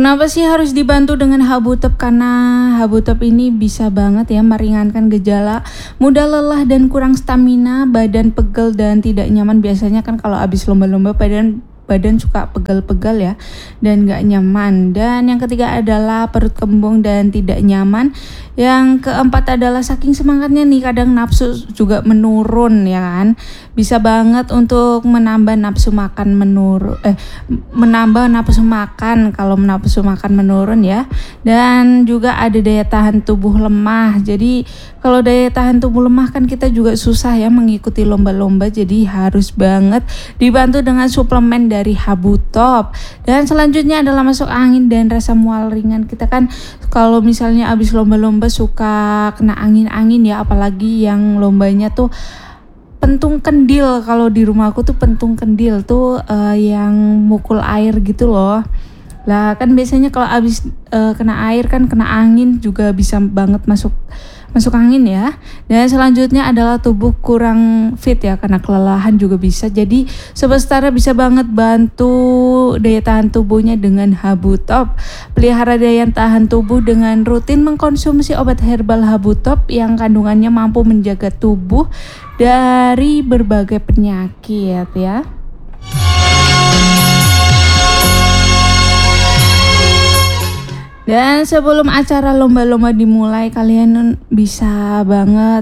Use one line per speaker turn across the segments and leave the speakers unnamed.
Kenapa sih harus dibantu dengan Habutop? Karena Habutop ini bisa banget ya meringankan gejala mudah lelah dan kurang stamina, badan pegel dan tidak nyaman. Biasanya kan kalau habis lomba-lomba badan suka pegal-pegal ya dan gak nyaman. Dan yang ketiga adalah perut kembung dan tidak nyaman. Yang keempat adalah saking semangatnya nih kadang nafsu juga menurun ya kan. Bisa banget untuk menambah nafsu makan kalau nafsu makan menurun ya. Dan juga ada daya tahan tubuh lemah. Jadi kalau daya tahan tubuh lemah kan kita juga susah ya mengikuti lomba-lomba. Jadi harus banget dibantu dengan suplemen dari Habutop. Dan selanjutnya adalah masuk angin dan rasa mual ringan. Kita kan kalau misalnya abis lomba-lomba suka kena angin-angin ya, apalagi yang lombanya tuh pentung kendil. Kalau di rumahku tuh pentung kendil tuh yang mukul air gitu loh. Lah kan biasanya kalau abis kena air kan kena angin juga bisa banget masuk angin ya. Dan selanjutnya adalah tubuh kurang fit ya, karena kelelahan juga bisa. Jadi Sobat Setara bisa banget bantu daya tahan tubuhnya dengan Habutop. Pelihara daya tahan tubuh dengan rutin mengkonsumsi obat herbal Habutop yang kandungannya mampu menjaga tubuh dari berbagai penyakit ya. Dan sebelum acara lomba-lomba dimulai, kalian bisa banget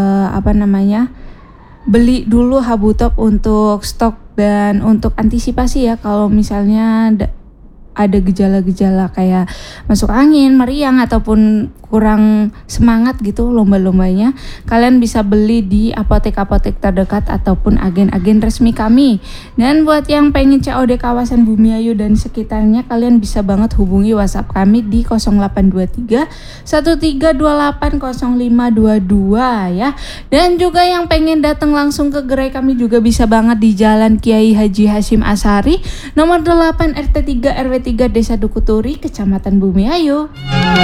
beli dulu Habutop untuk stok dan untuk antisipasi ya. Kalau misalnya ada gejala-gejala kayak masuk angin, meriang ataupun kurang semangat gitu lomba-lombanya, kalian bisa beli di apotek-apotek terdekat ataupun agen-agen resmi kami. Dan buat yang pengen COD kawasan Bumiayu dan sekitarnya, kalian bisa banget hubungi WhatsApp kami di 0823 1328 0522 ya. Dan juga yang pengen datang langsung ke gerai kami juga bisa banget di Jalan Kiai Haji Hasyim Asyari nomor 8 RT 3 RW 3 Desa Dukuturi, Kecamatan Bumiayu.